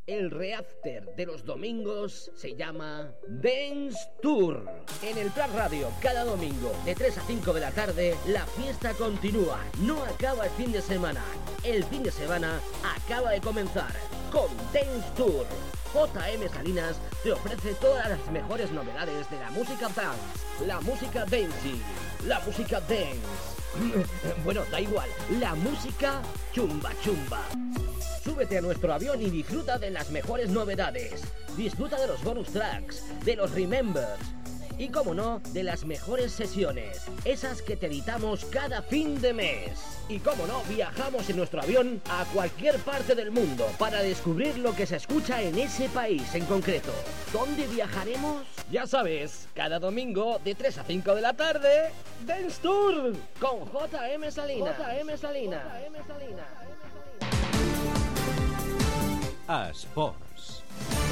El reafter de los domingos se llama Dance Tour. En el Prat Radio, cada domingo, de 3 a 5 de la tarde, la fiesta continúa. No acaba el fin de semana. El fin de semana acaba de comenzar con Dance Tour. JM Salinas te ofrece todas las mejores novedades de la música dance, la música dancing, la música dance. Bueno, da igual, la música chumba chumba. Súbete a nuestro avión y disfruta de las mejores novedades. Disfruta de los bonus tracks, de los remembers y, como no, de las mejores sesiones, esas que te editamos cada fin de mes. Y, como no, viajamos en nuestro avión a cualquier parte del mundo para descubrir lo que se escucha en ese país en concreto. ¿Dónde viajaremos? Ya sabes, cada domingo de 3 a 5 de la tarde, Dance Tour con JM Salinas. JM Salinas. JM Salinas. Esports.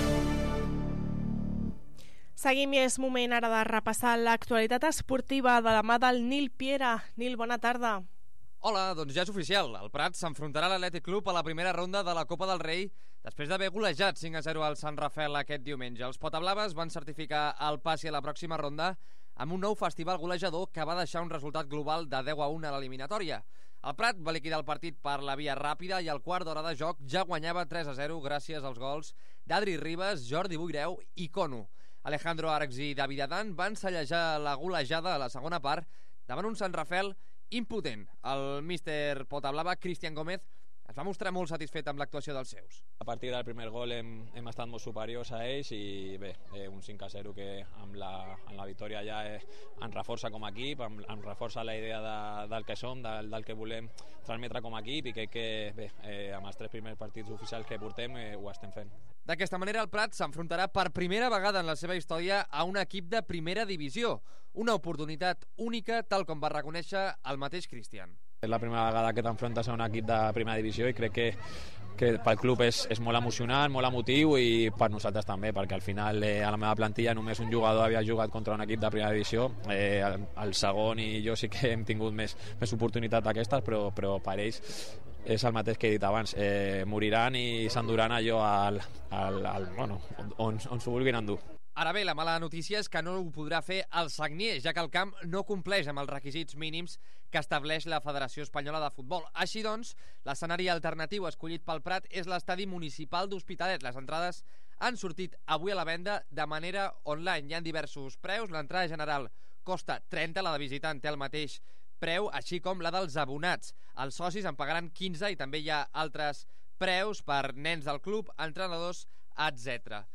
Seguim i és moment ara de repassar l'actualitat esportiva de la mà del Nil Piera. Nil, bona tarda. Hola, doncs ja és oficial. El Prat s'enfrontarà a l'Atlètic Club a la primera ronda de la Copa del Rei després d'haver golejat 5-0 al Sant Rafel aquest diumenge. Els potablaves van certificar el passi a la pròxima ronda amb un nou festival golejador que va deixar un resultat global de 10-1 a l'eliminatòria. El Prat va liquidar el partit per la via ràpida i al quart d'hora de joc ja guanyava 3-0 gràcies als gols d'Adri Ribas, Jordi Buireu i Cono. Alejandro Arcs i David Adan van sellejar la golejada a la segona part davant un Sant Rafel impotent. El míster potablava, Cristian Gómez, es va mostrar molt satisfet amb l'actuació dels seus. A partir del primer gol hem estat molt superiors a ells i bé, un 5-0 que amb la victòria ja ens reforça com a equip, ens reforça la idea del que som, del que volem transmetre com a equip i que bé, amb els 3 primers partits oficials que portem ho estem fent. D'aquesta manera el Prat s'enfrontarà per primera vegada en la seva història a un equip de primera divisió, una oportunitat única tal com va reconèixer el mateix Cristian. És la primera vegada que t'enfrontes a un equip de primera divisió i crec que pel club és molt emocionant, molt emotiu i per nosaltres també, perquè al final a la meva plantilla només un jugador havia jugat contra un equip de primera divisió, el segon i jo sí que hem tingut més oportunitats d'aquestes, però per ells és el mateix que he dit abans, moriran i s'enduran allò on s'ho vulguin endur. Ara bé, la mala notícia és que no ho podrà fer el Sagnier, ja que el camp no compleix amb els requisits mínims que estableix la Federació Espanyola de Futbol. Així doncs, l'escenari alternatiu escollit pel Prat és l'estadi municipal d'Hospitalet. Les entrades han sortit avui a la venda de manera online. Hi ha diversos preus. L'entrada general costa 30, la de visitant té el mateix preu, així com la dels abonats. Els socis en pagaran 15 i també hi ha altres preus per nens del club, entrenadors, etc.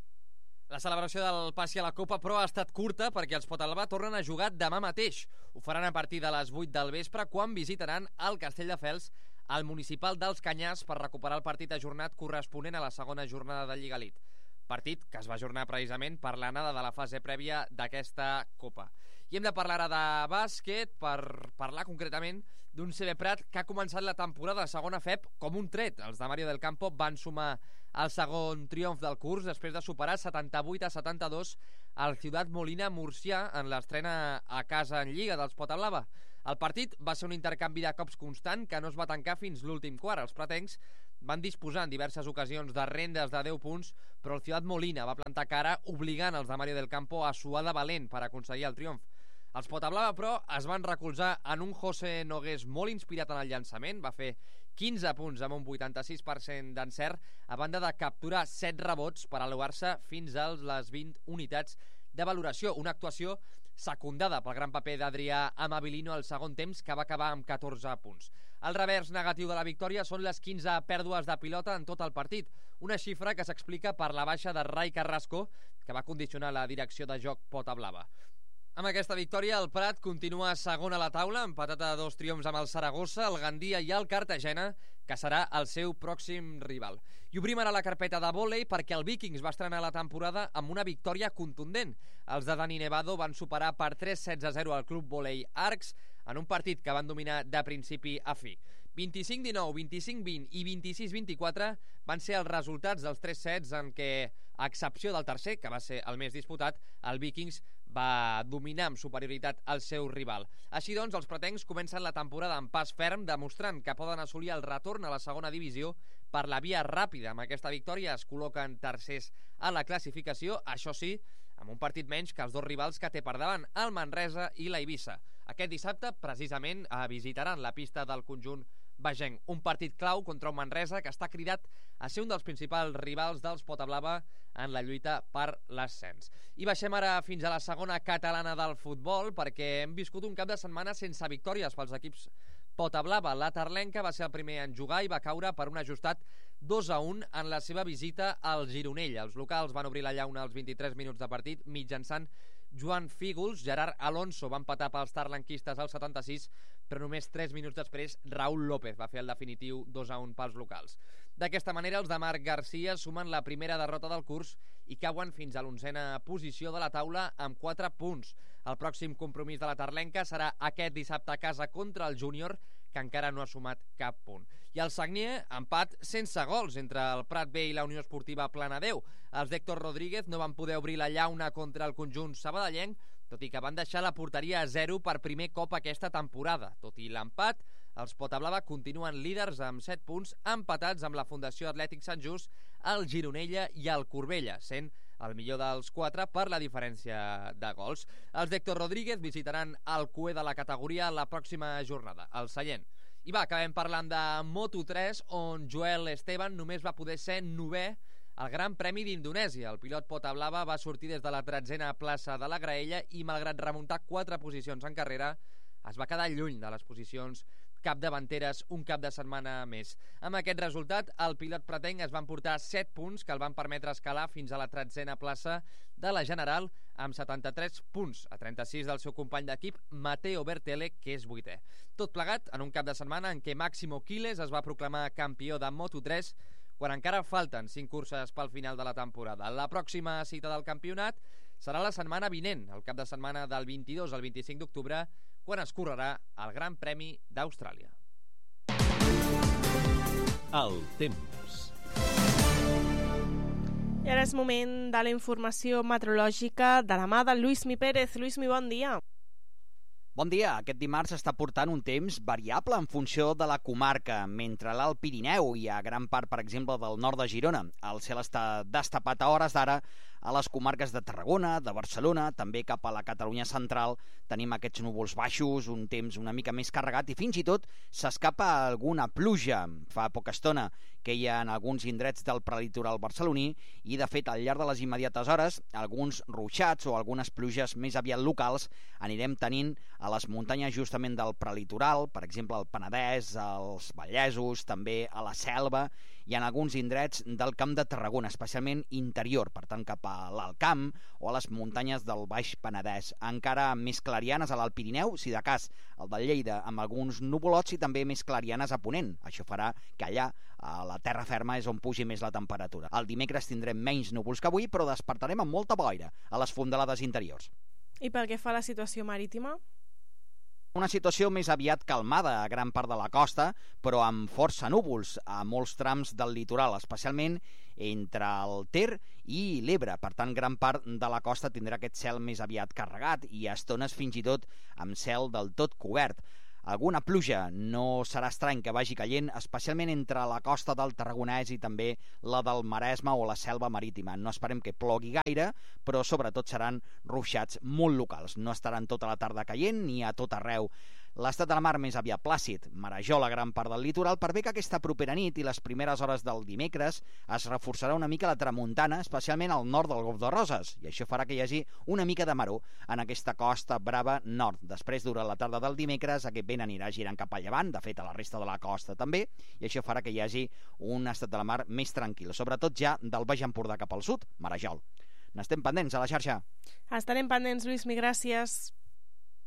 La celebració del passi a la Copa, però, ha estat curta perquè els Potalba tornen a jugar demà mateix. Ho faran a partir de les 8 del vespre, quan visitaran el Castelldefels al municipal dels Canyars per recuperar el partit ajornat corresponent a la segona jornada de Lliga Elite. Partit que es va ajornar precisament per l'anada de la fase prèvia d'aquesta Copa. I hem de parlar ara de bàsquet per parlar concretament d'un CB Prat que ha començat la temporada de segona FEP com un tret. Els de Mario del Campo van sumar el segon triomf del curs després de superar 78-72 al Ciutat Molina Murcià en l'estrena a casa en Lliga dels Potablava. El partit va ser un intercanvi de cops constant que no es va tancar fins l'últim quart. Els pratencs van disposar en diverses ocasions de rendes de 10 punts, però el Ciutat Molina va plantar cara obligant els de Mario del Campo a suar de valent per aconseguir el triomf. Els Potablava, però, es van recolzar en un José Nogués molt inspirat en el llançament. Va fer 15 punts amb un 86% d'encert, a banda de capturar 7 rebots per elevar-se fins a les 20 unitats de valoració. Una actuació secundada pel gran paper d'Adrià Amabilino al segon temps, que va acabar amb 14 punts. El revers negatiu de la victòria són les 15 pèrdues de pilota en tot el partit, una xifra que s'explica per la baixa de Rai Carrasco, que va condicionar la direcció de joc Potablava. Amb aquesta victòria, el Prat continua segon a la taula, empatat a 2 triomfs amb el Saragossa, el Gandia i el Cartagena, que serà el seu pròxim rival. I obrim ara la carpeta de vòlei perquè el Vikings va estrenar la temporada amb una victòria contundent. Els de Dani Nevado van superar per 3-16-0 al club vòlei Arcs en un partit que van dominar de principi a fi. 25-19, 25-20 i 26-24 van ser els resultats dels 3 sets en què, a excepció del tercer, que va ser el més disputat, el Vikings va dominar amb superioritat el seu rival. Així doncs, els pratencs comencen la temporada amb pas ferm, demostrant que poden assolir el retorn a la segona divisió per la via ràpida. Amb aquesta victòria es col·loquen tercers a la classificació, això sí, amb un partit menys que els dos rivals que té per davant, el Manresa i la Eivissa. Aquest dissabte, precisament, visitaran la pista del conjunt bagenc. Un partit clau contra un Manresa que està cridat a ser un dels principals rivals dels Potablava en la lluita per l'ascens. I baixem ara fins a la segona catalana del futbol, perquè hem viscut un cap de setmana sense victòries pels equips Potablava. La Tarlenca va ser el primer en jugar i va caure per un ajustat 2-1 en la seva visita al Gironella. Els locals van obrir la llauna als 23 minuts de partit mitjançant Joan Fígols. Gerard Alonso va empatar pels tarlenquistes al 76, però només 3 minuts després Raúl López va fer el definitiu 2-1 pels locals. D'aquesta manera, els de Marc Garcia sumen la primera derrota del curs i cauen fins a l'11a posició de la taula amb 4 punts. El pròxim compromís de la Tarlenca serà aquest dissabte a casa contra el Júnior, que encara no ha sumat cap punt. I el Sagnier, empat sense gols entre el Prat B i la Unió Esportiva Planadeu. Els d'Héctor Rodríguez no van poder obrir la llauna contra el conjunt sabadellenc, tot i que van deixar la porteria a 0 per primer cop aquesta temporada. Tot i l'empat, els Potablava continuen líders amb 7 punts, empatats amb la Fundació Atlètic Sant Just, el Gironella i el Corbella, sent el millor dels 4 per la diferència de gols. Els d'Héctor Rodríguez visitaran el cué de la categoria la pròxima jornada, el Sallent. I acabem parlant de Moto3, on Joel Esteban només va poder ser 9è al Gran Premi d'Indonèsia. El pilot Potablava va sortir des de la 13a plaça de la graella i, malgrat remuntar 4 posicions en carrera, es va quedar lluny de les posicions capdavanteres un cap de setmana més. Amb aquest resultat, el pilot pratenc es va emportar 7 punts que el van permetre escalar fins a la 13a plaça de la General amb 73 punts, a 36 del seu company d'equip Matteo Bertele, que és 8è. Tot plegat en un cap de setmana en què Máximo Quiles es va proclamar campió de Moto3 quan encara falten 5 curses pel final de la temporada. La pròxima cita del campionat serà la setmana vinent, el cap de setmana del 22 al 25 d'octubre, quan es correrà el Gran Premi d'Austràlia. El temps. I ara és moment de la informació meteorològica de la mà de Lluís Pérez. Lluís, bon dia. Bon dia. Aquest dimarts està portant un temps variable en funció de la comarca. Mentre a l'Alt Pirineu i a gran part, per exemple, del nord de Girona, el cel està destapat a hores d'ara. A les comarques de Tarragona, de Barcelona, també cap a la Catalunya central, tenim aquests núvols baixos, un temps una mica més carregat i fins i tot s'escapa alguna pluja. Fa poca estona que hi ha en alguns indrets del prelitoral barceloní i, de fet, al llarg de les immediates hores, alguns ruixats o algunes pluges més aviat locals anirem tenint a les muntanyes justament del prelitoral, per exemple, al Penedès, als Vallesos, també a la Selva i en alguns indrets del Camp de Tarragona, especialment interior, per tant, cap a l'Alt Camp o a les muntanyes del Baix Penedès. Encara més clarianes a l'Alt Pirineu, si de cas el de Lleida, amb alguns nuvolots i també més clarianes a Ponent. Això farà que allà, a la terra ferma, és on pugi més la temperatura. El dimecres tindrem menys núvols que avui, però despertarem amb molta boira a les fondalades interiors. I pel que fa a la situació marítima? Una situació més aviat calmada a gran part de la costa, però amb força núvols a molts trams del litoral, especialment entre el Ter i l'Ebre. Per tant, gran part de la costa tindrà aquest cel més aviat carregat i a estones fins i tot amb cel del tot cobert. Alguna pluja no serà estrany que vagi caient, especialment entre la costa del Tarragonès i també la del Maresme o la Selva Marítima. No esperem que plogui gaire, però sobretot seran ruixats molt locals. No estaran tota la tarda caient ni a tot arreu. L'estat de la mar més aviat plàcid, marejol a gran part del litoral, per bé que aquesta propera nit i les primeres hores del dimecres es reforçarà una mica la tramuntana, especialment al nord del Golf de Roses, i això farà que hi hagi una mica de maror en aquesta costa brava nord. Després, durant la tarda del dimecres, aquest vent anirà girant cap a llevant, de fet a la resta de la costa també, i això farà que hi hagi un estat de la mar més tranquil, sobretot ja del Baix Empordà cap al sud, marejol. N'estem pendents a la xarxa. Estarem pendents, Lluís, gràcies.